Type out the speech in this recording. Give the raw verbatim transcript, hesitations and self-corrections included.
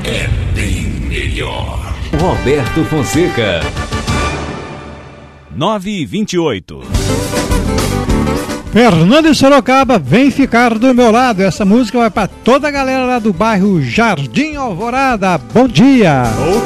é bem melhor. Roberto Fonseca. nove e vinte e oito. Fernando de Sorocaba, vem ficar do meu lado. Essa música vai para toda a galera lá do bairro Jardim Alvorada. Bom dia.